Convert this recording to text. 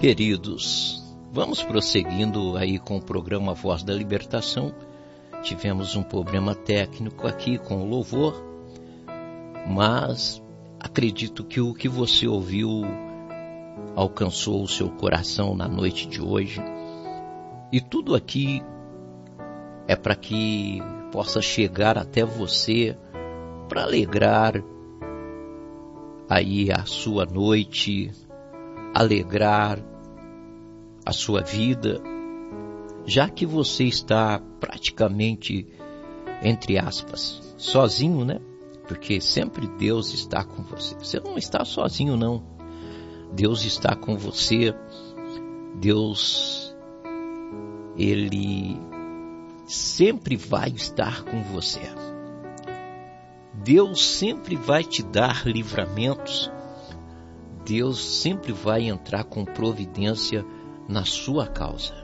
Queridos, vamos prosseguindo aí com o programa Voz da Libertação. Tivemos um problema técnico aqui com o louvor, mas acredito que o que você ouviu alcançou o seu coração na noite de hoje. E tudo aqui é para que possa chegar até você, para alegrar aí a sua noite, alegrar a sua vida, já que você está praticamente, entre aspas, sozinho, né? Porque sempre Deus está com você. Você não está sozinho, não. Deus está com você. Deus, Ele sempre vai estar com você. Deus sempre vai te dar livramentos. Deus sempre vai entrar com providência na sua causa.